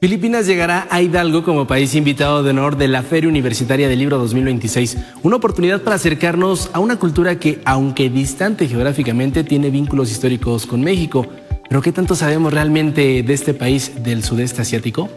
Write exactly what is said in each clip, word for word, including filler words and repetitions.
Filipinas llegará a Hidalgo como país invitado de honor de la Feria Universitaria del Libro dos mil veintiséis, una oportunidad para acercarnos a una cultura que, aunque distante geográficamente, tiene vínculos históricos con México. ¿Pero qué tanto sabemos realmente de este país del sudeste asiático?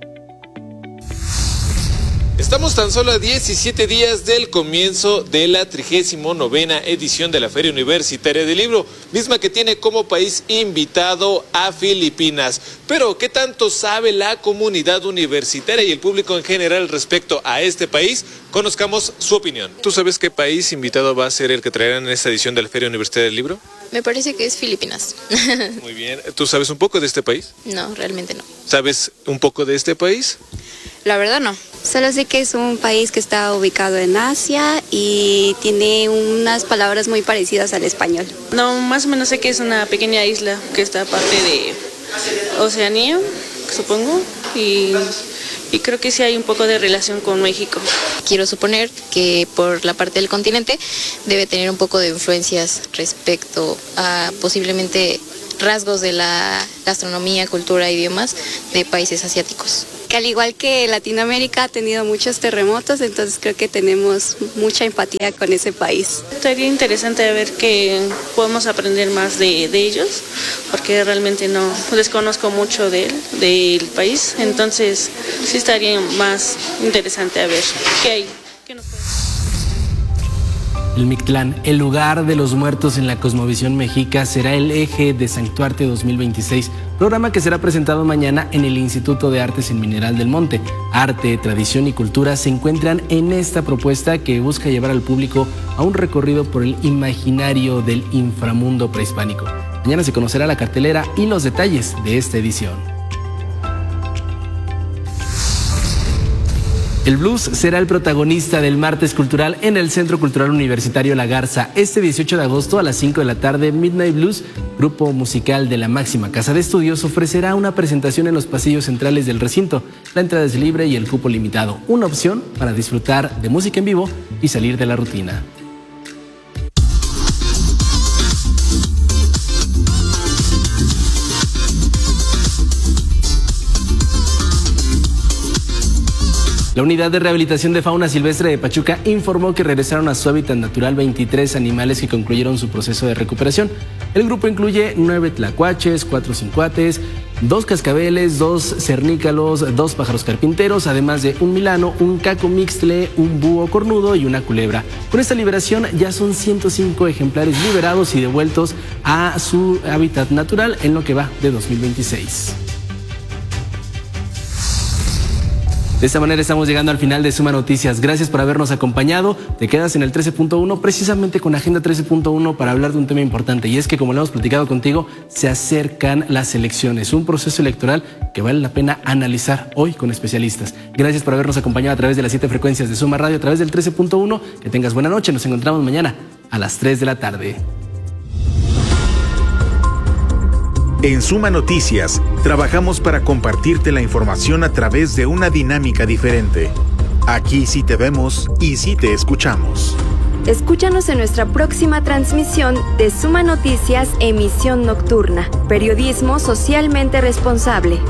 Estamos tan solo a diecisiete días del comienzo de la trigésima novena edición de la Feria Universitaria del Libro, misma que tiene como país invitado a Filipinas. Pero, ¿qué tanto sabe la comunidad universitaria y el público en general respecto a este país? Conozcamos su opinión. ¿Tú sabes qué país invitado va a ser el que traerán en esta edición de la Feria Universitaria del Libro? Me parece que es Filipinas. Muy bien. ¿Tú sabes un poco de este país? No, realmente no. ¿Sabes un poco de este país? La verdad no. Solo sé que es un país que está ubicado en Asia y tiene unas palabras muy parecidas al español. No, más o menos sé que es una pequeña isla que está parte de Oceanía, supongo, y, y creo que sí hay un poco de relación con México. Quiero suponer que por la parte del continente debe tener un poco de influencias respecto a posiblemente rasgos de la gastronomía, cultura, idiomas de países asiáticos. Que al igual que Latinoamérica ha tenido muchos terremotos, entonces creo que tenemos mucha empatía con ese país. Estaría interesante ver que podemos aprender más de, de ellos, porque realmente no desconozco mucho de él, del país, entonces sí estaría más interesante a ver qué hay, qué nos puede. El Mictlán, el lugar de los muertos en la cosmovisión mexica, será el eje de Sanctuarte dos mil veintiséis, programa que será presentado mañana en el Instituto de Artes en Mineral del Monte. Arte, tradición y cultura se encuentran en esta propuesta que busca llevar al público a un recorrido por el imaginario del inframundo prehispánico. Mañana se conocerá la cartelera y los detalles de esta edición. El blues será el protagonista del martes cultural en el Centro Cultural Universitario La Garza. Este dieciocho de agosto a las cinco de la tarde, Midnight Blues, grupo musical de la máxima casa de estudios, ofrecerá una presentación en los pasillos centrales del recinto. La entrada es libre y el cupo limitado. Una opción para disfrutar de música en vivo y salir de la rutina. La Unidad de Rehabilitación de Fauna Silvestre de Pachuca informó que regresaron a su hábitat natural veintitrés animales que concluyeron su proceso de recuperación. El grupo incluye nueve tlacuaches, cuatro cincuates, dos cascabeles, dos cernícalos, dos pájaros carpinteros, además de un milano, un caco mixtle, un búho cornudo y una culebra. Con esta liberación ya son ciento cinco ejemplares liberados y devueltos a su hábitat natural en lo que va de dos mil veintiséis. De esta manera estamos llegando al final de Suma Noticias. Gracias por habernos acompañado. Te quedas en el trece punto uno precisamente con Agenda trece punto uno para hablar de un tema importante, y es que, como lo hemos platicado contigo, se acercan las elecciones, un proceso electoral que vale la pena analizar hoy con especialistas. Gracias por habernos acompañado a través de las siete frecuencias de Suma Radio, a través del trece punto uno. Que tengas buena noche. Nos encontramos mañana a las tres de la tarde. En Suma Noticias, trabajamos para compartirte la información a través de una dinámica diferente. Aquí sí te vemos y sí te escuchamos. Escúchanos en nuestra próxima transmisión de Suma Noticias, emisión nocturna. Periodismo socialmente responsable.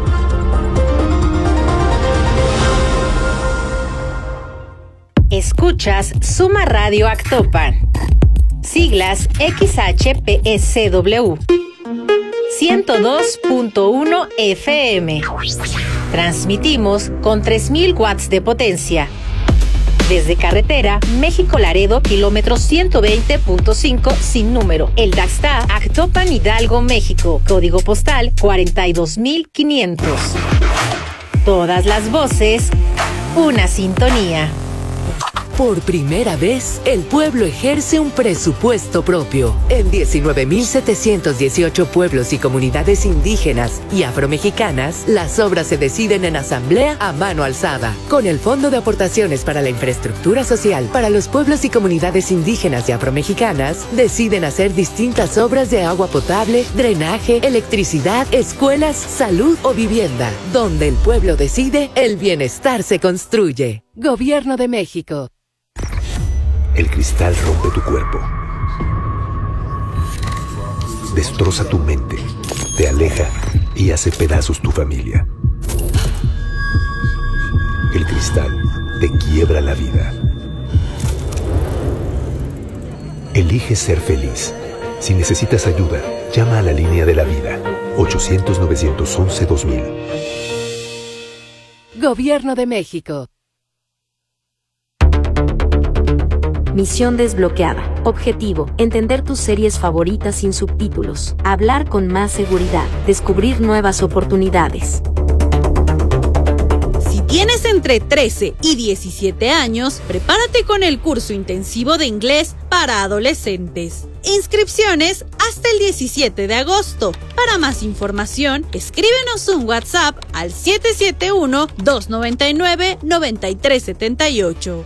Escuchas Suma Radio Actopan. Siglas X H P S W. ciento dos punto uno F M. Transmitimos con tres mil watts de potencia. Desde carretera México-Laredo, kilómetro ciento veinte punto cinco sin número. El Daxta, Actopan, Hidalgo, México. Código postal cuarenta y dos mil quinientos. Todas las voces, una sintonía. Por primera vez, el pueblo ejerce un presupuesto propio. En diecinueve mil setecientos dieciocho pueblos y comunidades indígenas y afromexicanas, las obras se deciden en asamblea a mano alzada. Con el Fondo de Aportaciones para la Infraestructura Social para los pueblos y comunidades indígenas y afromexicanas, deciden hacer distintas obras de agua potable, drenaje, electricidad, escuelas, salud o vivienda. Donde el pueblo decide, el bienestar se construye. Gobierno de México. El cristal rompe tu cuerpo, destroza tu mente, te aleja y hace pedazos tu familia. El cristal te quiebra la vida. Elige ser feliz. Si necesitas ayuda, llama a la línea de la vida. ochocientos, novecientos once, dos mil. Gobierno de México. Misión desbloqueada. Objetivo: entender tus series favoritas sin subtítulos. Hablar con más seguridad. Descubrir nuevas oportunidades. Si tienes entre trece y diecisiete años, prepárate con el curso intensivo de inglés para adolescentes. Inscripciones hasta el diecisiete de agosto. Para más información, escríbenos un WhatsApp al siete siete uno, dos nueve nueve, nueve tres siete ocho.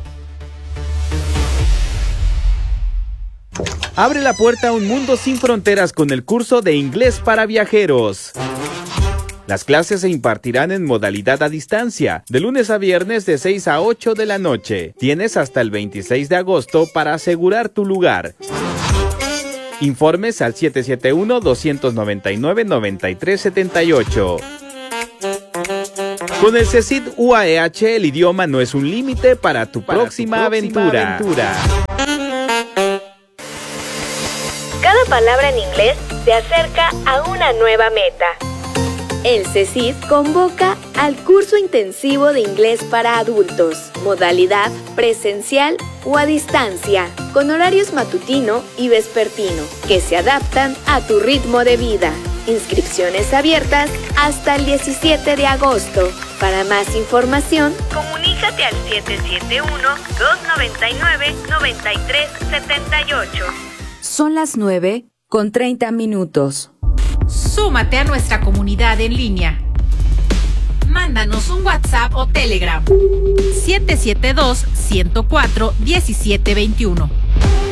Abre la puerta a un mundo sin fronteras con el curso de inglés para viajeros. Las clases se impartirán en modalidad a distancia, de lunes a viernes de seis a ocho de la noche. Tienes hasta el veintiséis de agosto para asegurar tu lugar. Informes al siete siete uno, dos nueve nueve, nueve tres siete ocho. Con el CECIT U A E H, el idioma no es un límite para tu para próxima, tu próxima aventura. aventura. Cada palabra en inglés te acerca a una nueva meta. El CECIT convoca al curso intensivo de inglés para adultos, modalidad presencial o a distancia, con horarios matutino y vespertino, que se adaptan a tu ritmo de vida. Inscripciones abiertas hasta el diecisiete de agosto. Para más información, comunícate al siete siete uno, dos nueve nueve, nueve tres siete ocho. Son las nueve con treinta minutos. Súmate a nuestra comunidad en línea. Mándanos un WhatsApp o Telegram. siete siete dos, uno cero cuatro, uno siete dos uno.